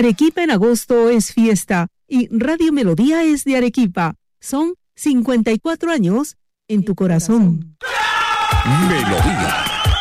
Arequipa en agosto es fiesta y Radio Melodía es de Arequipa. Son 54 años en tu corazón. Melodía.